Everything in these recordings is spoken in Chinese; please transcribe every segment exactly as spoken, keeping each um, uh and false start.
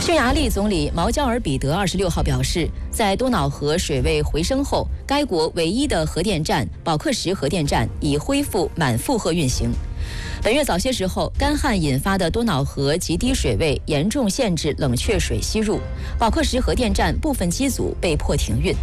匈牙利总理毛焦尔彼得二十六号表示，在多瑙河水位回升后，该国唯一的核电站保克什核电站已恢复满负荷运行。本月早些时候，干旱引发的多瑙河极低水位严重限制冷却水吸入，保克什核电站部分机组被迫停运。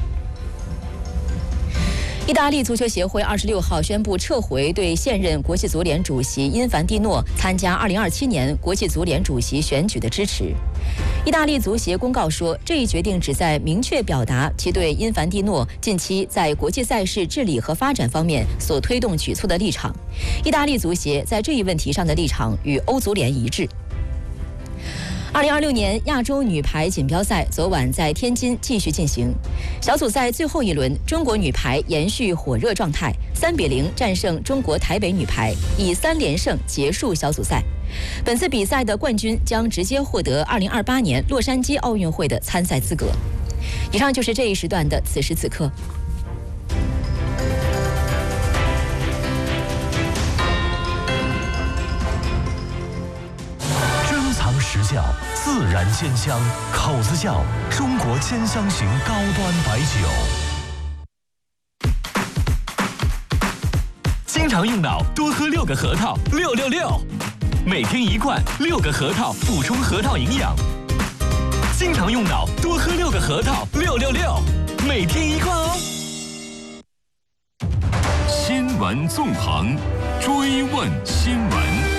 意大利足球协会二十六号宣布撤回对现任国际足联主席因凡蒂诺参加二零二七年国际足联主席选举的支持。意大利足协公告说，这一决定旨在明确表达其对因凡蒂诺近期在国际赛事治理和发展方面所推动举措的立场。意大利足协在这一问题上的立场与欧足联一致。二零二六年亚洲女排锦标赛昨晚在天津继续进行，小组赛最后一轮，中国女排延续火热状态，三比零战胜中国台北女排，以三连胜结束小组赛。本次比赛的冠军将直接获得二零二八年洛杉矶奥运会的参赛资格。以上就是这一时段的此时此刻。 实窖自然鲜香，口子窖中国千香型高端白酒。经常用脑，多喝六个核桃，六六六，每天一罐，六个核桃补充核桃营养。经常用脑，多喝六个核桃，六六六，每天一罐哦。新闻纵横，追问新闻。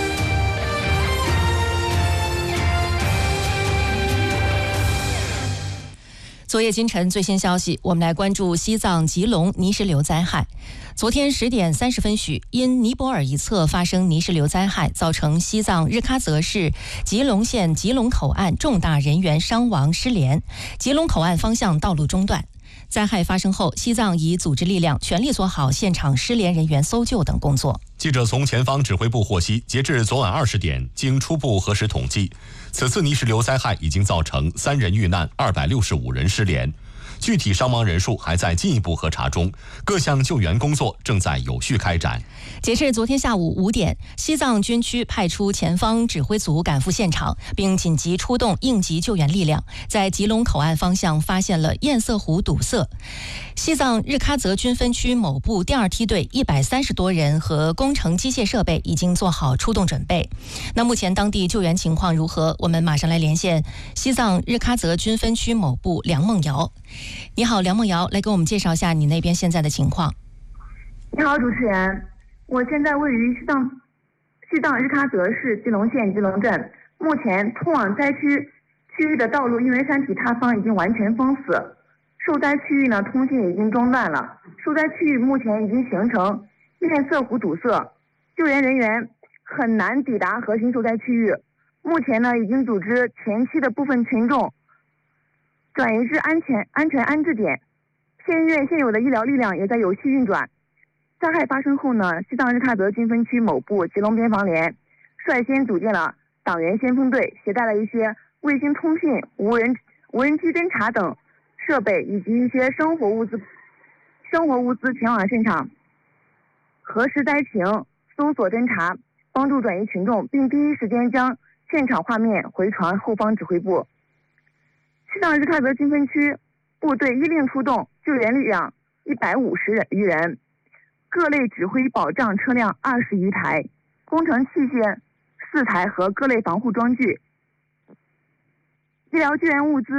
昨夜今晨最新消息，我们来关注西藏吉隆泥石流灾害。昨天十点三十分许，因尼泊尔一侧发生泥石流灾害，造成西藏日喀则市吉隆县吉隆口岸重大人员伤亡失联，吉隆口岸方向道路中断。灾害发生后，西藏已组织力量全力做好现场失联人员搜救等工作。 记者从前方指挥部获悉，截至昨晚二十点，经初步核实统计，此次泥石流灾害已经造成三人遇难，二百六十五人失联。具体伤亡人数还在进一步核查中，各项救援工作正在有序开展。 截至昨天下午五点，西藏军区派出前方指挥组赶赴现场，并紧急出动应急救援力量，在吉隆口岸方向发现了堰塞湖堵塞。西藏日喀则军分区某部第二梯队一百三十多人和工程机械设备已经做好出动准备。那目前当地救援情况如何？我们马上来连线西藏日喀则军分区某部梁梦瑶。你好，梁梦瑶，来给我们介绍一下你那边现在的情况。 你好，主持人，我现在位于西藏西藏日喀则市吉隆县吉隆镇，目前通往灾区区域的道路因为山体塌方已经完全封死，受灾区域呢通信已经中断了，受灾区域目前已经形成堰塞湖堵塞，救援人员很难抵达核心受灾区域。目前呢已经组织前期的部分群众转移至安全安全安置点，县医院现有的医疗力量也在有序运转。灾害发生后呢，西藏日喀则军分区某部吉隆边防连率先组建了党员先锋队，携带了一些卫星通信、无人无人机侦察等设备以及一些生活物资生活物资前往现场，核实灾情，搜索侦查，帮助转移群众，并第一时间将现场画面回传后方指挥部。西藏日喀则军分区部队依令出动，救援力量一百五十余人，各类指挥保障车辆二十余台，工程器械四台和各类防护装具，医疗救援物资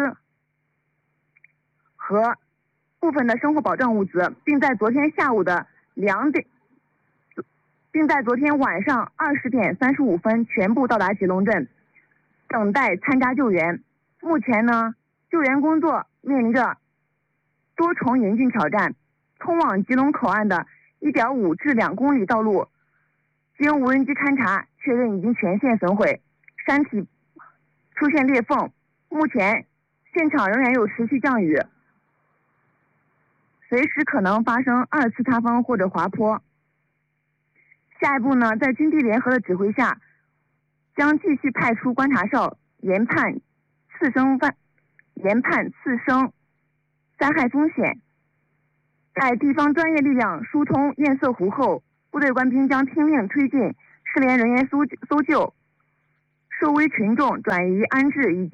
和部分的生活保障物资，并在昨天下午的两点，并在昨天晚上二十点三十五分全部到达吉隆镇，等待参加救援。目前呢，救援工作面临着多重严峻挑战，通往吉隆口岸的 一点五至两公里道路，经无人机勘察确认已经全线损毁，山体出现裂缝。目前现场仍然有持续降雨，随时可能发生二次塌方或者滑坡。下一步呢，在军地联合的指挥下，将继续派出观察哨研判次生犯研判次生灾害风险。在地方专业力量疏通堰塞湖后，部队官兵将拼命推进失联人员搜搜救、受危群众转移安置以及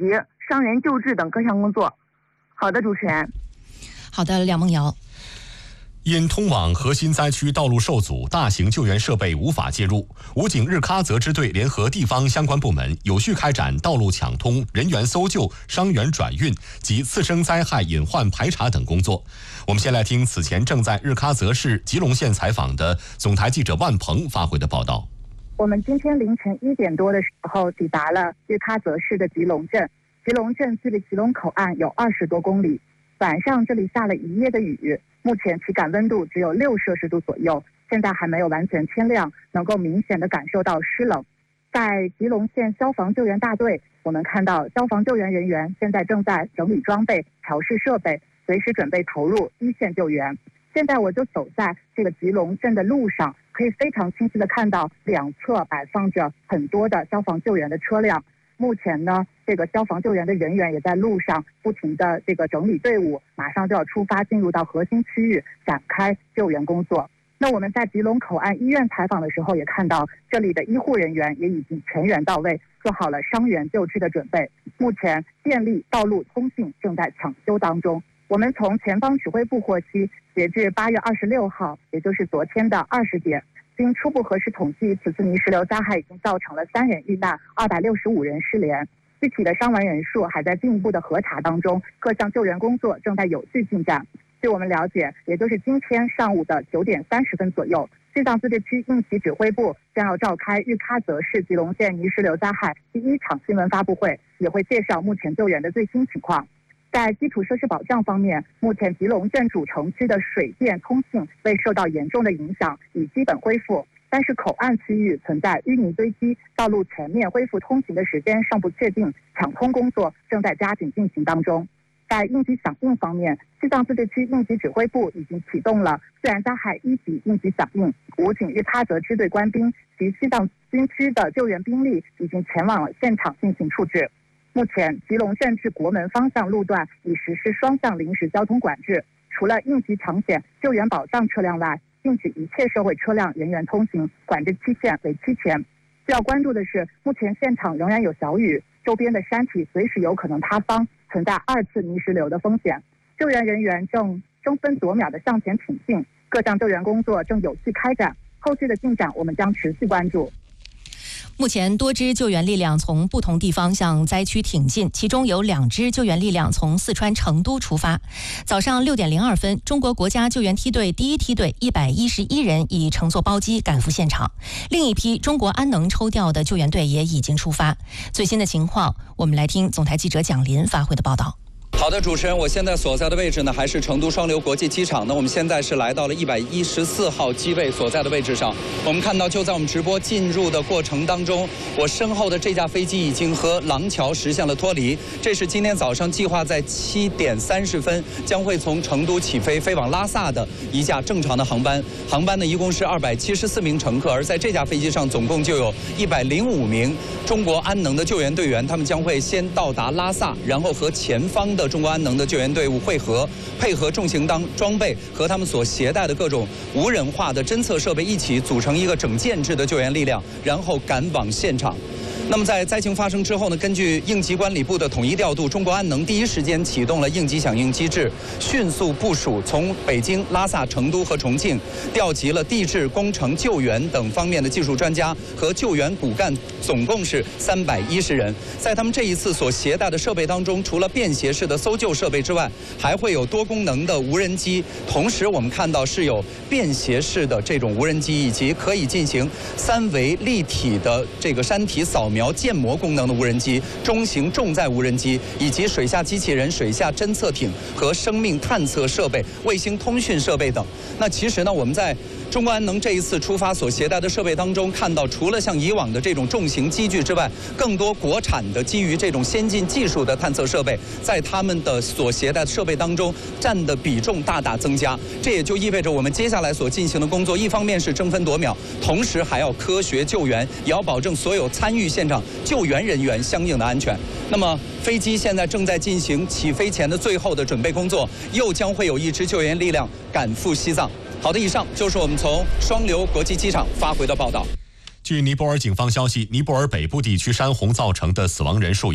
伤员救治等各项工作。好的，主持人。 好的，梁梦瑶。 因通往核心灾区道路受阻，大型救援设备无法介入，武警日喀则支队联合地方相关部门，有序开展道路抢通、人员搜救、伤员转运及次生灾害隐患排查等工作。我们先来听此前正在日喀则市吉隆县采访的总台记者万鹏发回的报道。 我们今天凌晨一点多的时候抵达了日喀则市的吉隆镇。吉隆镇距离吉隆口岸有二十多公里。晚上这里下了一夜的雨，目前体感温度只有六摄氏度左右，现在还没有完全天亮，能够明显的感受到湿冷。在吉隆县消防救援大队，我们看到消防救援人员现在正在整理装备、调试设备，随时准备投入一线救援。现在我就走在这个吉隆镇的路上，可以非常清晰的看到两侧摆放着很多的消防救援的车辆。目前呢，这个消防救援的人员也在路上不停的这个整理队伍，马上就要出发进入到核心区域展开救援工作。那我们在吉隆口岸医院采访的时候也看到，这里的医护人员也已经全员到位，做好了伤员救治的准备。目前电力、道路通信正在抢修当中。我们从前方指挥部获悉，截至八月二十六号，也就是昨天的二十点。经初步核实统计，此次泥石流灾害已经造成了三人遇难，二百六十五人失联。具体的伤亡人数还在进一步的核查当中，各项救援工作正在有序进展。据我们了解，也就是今天上午的九点三十分左右，西藏自治区应急指挥部将要召开日喀则市吉隆县泥石流灾害第一场新闻发布会，也会介绍目前救援的最新情况。在基础设施保障方面，目前吉隆镇主城区的水电通信未受到严重的影响，已基本恢复。但是口岸区域存在淤泥堆积，道路全面恢复通行的时间尚不确定，抢通工作正在加紧进行当中。在应急响应方面，西藏自治区应急指挥部已经启动了自然灾害一级应急响应，武警日喀则支队官兵及西藏军区的救援兵力已经前往了现场进行处置。目前，吉隆镇至国门方向路段已实施双向临时交通管制，除了应急抢险、救援保障车辆外，禁止一切社会车辆人员通行，管制期限为七天。需要关注的是，目前现场仍然有小雨，周边的山体随时有可能塌方，存在二次泥石流的风险。救援人员正争分夺秒地向前挺进，各项救援工作正有序开展，后续的进展我们将持续关注。 目前多支救援力量从不同地方向灾区挺进，其中有两支救援力量从四川成都出发。早上六点零二分，中国国家救援梯队第一梯队一百一十一人已乘坐包机赶赴现场，另一批中国安能抽调的救援队也已经出发。最新的情况，我们来听总台记者蒋林发回的报道。 好的，主持人，我现在所在的位置呢，还是成都双流国际机场。那我们现在是来到了一百一十四号机位所在的位置上。我们看到，就在我们直播进入的过程当中，我身后的这架飞机已经和廊桥实现了脱离。这是今天早上计划在七点三十分将会从成都起飞飞往拉萨的一架正常的航班。航班呢，一共是二百七十四名乘客，而在这架飞机上，总共就有一百零五名中国安能的救援队员，他们将会先到达拉萨，然后和前方的中国安能的救援队伍会合，配合重型当装备和他们所携带的各种无人化的侦测设备一起组成一个整建制的救援力量，然后赶往现场。那么在灾情发生之后呢，根据应急管理部的统一调度，中国安能第一时间启动了应急响应机制，迅速部署从北京、拉萨、成都和重庆调集了地质、工程、救援等方面的技术专家和救援骨干，总共是三百一十人。在他们这一次所携带的设备当中，除了便携式的搜救设备之外，还会有多功能的无人机，同时我们看到是有便携式的这种无人机，以及可以进行三维立体的这个山体扫描建模功能的无人机、中型重载无人机，以及水下机器人、水下侦测艇和生命探测设备、卫星通讯设备等。那其实呢，我们在中国安能这一次出发所携带的设备当中，看到除了像以往的这种重型机具之外，更多国产的基于这种先进技术的探测设备，在他们的所携带的设备当中占的比重大大增加。这也就意味着我们接下来所进行的工作，一方面是争分夺秒，同时还要科学救援，也要保证所有参与现场救援人员相应的安全。那么飞机现在正在进行起飞前的最后的准备工作，又将会有一支救援力量赶赴西藏。好的，以上就是我们从双流国际机场发回的报道。 据尼泊尔警方消息，尼泊尔北部地区山洪造成的死亡人数